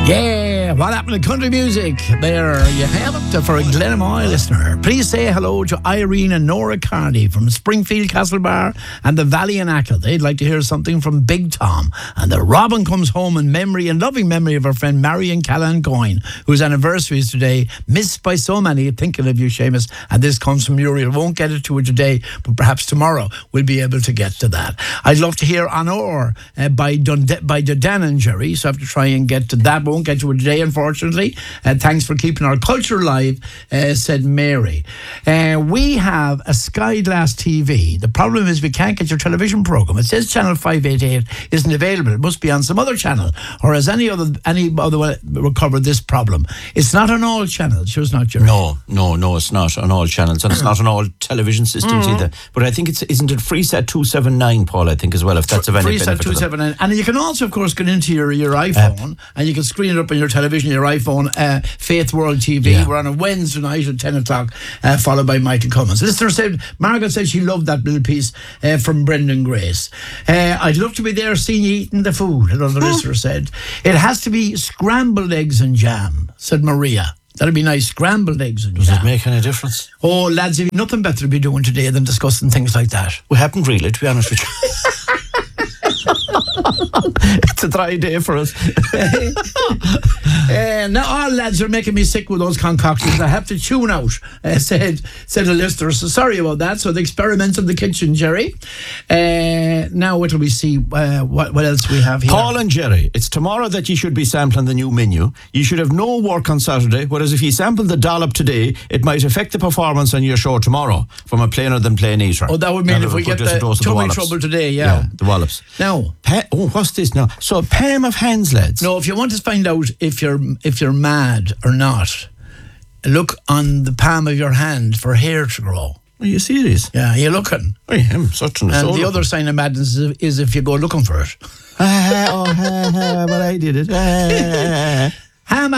Yeah, what happened to country music? There you have it for a Glenmore listener. Please say hello to Irene and Nora Carney from Springfield Castlebar and the Valley and Ackle. They'd like to hear something from Big Tom. And the Robin comes home in memory and loving memory of our friend Marion Callan Coyne, whose anniversary is today, missed by so many. Thinking of you, Seamus. And this comes from Muriel. Won't get it to her today, but perhaps tomorrow we'll be able to get to that. I'd love to hear Honor by Dudan and Jerry, so I have to try and get to that. Won't get to it today, unfortunately. Thanks for keeping our culture alive, said Mary. We have a Sky Glass TV. The problem is we can't get your television programme. It says channel 588 isn't available. It must be on some other channel, or has any other way recovered this problem. It's not on all channels. Sure, it's not, Jerry. No, it's not on all channels, and it's not on all television systems either. But I think isn't it Freesat 279, Paul? I think as well, if that's of any benefit. Freesat 279, and you can also, of course, get into your iPhone and you can screen it up on your television, your iPhone. Faith World TV. Yeah. We're on a Wednesday night at 10 o'clock, followed by Michael Cummins. Listener said, Margaret said she loved that little piece from Brendan Grace. I'd love to be there seeing you eating the food, another listener said. It has to be scrambled eggs and jam, said Maria. That'd be nice, scrambled eggs and jam. Does it make any difference? Oh, lads, you've nothing better to be doing today than discussing things like that. We haven't really, to be honest with you. It's a dry day for us. Now all lads are making me sick with those concoctions. I have to tune out, said a listener. So sorry about that. So the experiments in the kitchen, Jerry. Now what do we see? What else we have here? Paul and Jerry, it's tomorrow that you should be sampling the new menu. You should have no work on Saturday, whereas if you sample the dollop today, it might affect the performance on your show tomorrow from a plainer than plain eater. Oh, that would mean if we get the tummy trouble today, yeah. The wallops. Now, what's this now? So Pam of Hands, lads. No, if you want to find out if you're mad or not, look on the palm of your hand for hair to grow. Are you serious? Yeah, you're looking. I am certainly. And the other sign of madness is if you go looking for it. But I did it. Ham,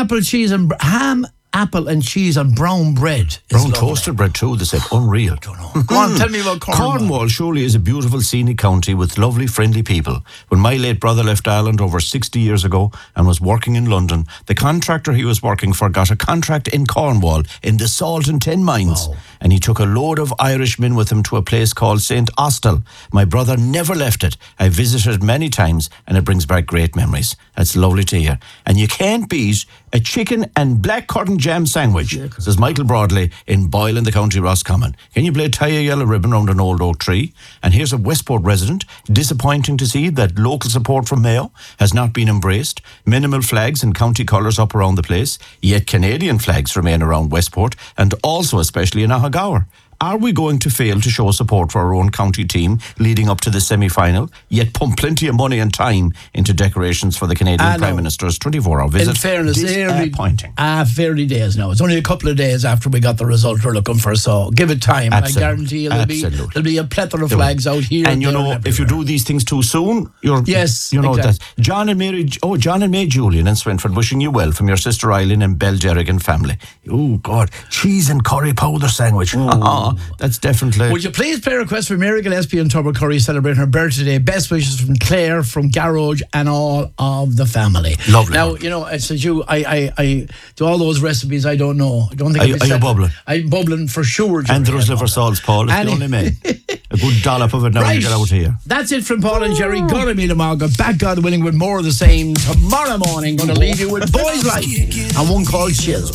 apple and cheese on brown bread. Brown toasted bread too, they said. Unreal. Don't know. Go on, tell me about Cornwall. Cornwall surely is a beautiful scenic county with lovely friendly people. When my late brother left Ireland over 60 years ago and was working in London, the contractor he was working for got a contract in Cornwall in the Salt and Tin Mines. Wow. And he took a load of Irishmen with him to a place called St. Austell. My brother never left it. I visited many times and it brings back great memories. That's lovely to hear. And you can't beat a chicken and black currant jam sandwich, says Michael Broadley in Boyle in the County Roscommon. Can you tie a yellow ribbon around an old oak tree? And here's a Westport resident. Disappointing to see that local support from Mayo has not been embraced. Minimal flags and county colours up around the place, yet Canadian flags remain around Westport and also especially in Ahagowr. Are we going to fail to show support for our own county team leading up to the semi-final, yet pump plenty of money and time into decorations for the Canadian Prime Minister's 24-hour visit? In fairness, disappointing. Fairly days now. It's only a couple of days after we got the result we're looking for, so give it time. Absolutely. I guarantee you there'll be a plethora of flags out here. And you know, if you do these things too soon, you know exactly. That. John and May Julian in Swinford wishing you well from your sister Eileen and Belderrick and family. Oh God, cheese and curry powder sandwich. That's definitely. Would you please play a request for Mary Gillespie and Tubber Curry celebrating her birthday? Best wishes from Claire, from Garage, and all of the family. Lovely. Now, you know, it's as you, I do all those recipes. I don't know. I don't think. Are you bubbling? I'm bubbling for sure. And there's liver salts, Paul. It's the only man. A good dollop of it now when you get out here. That's it from Paul and Jerry. Gotta be tomorrow. Back, God willing, with more of the same tomorrow morning. Going to leave you with Boys Life and one called Chill.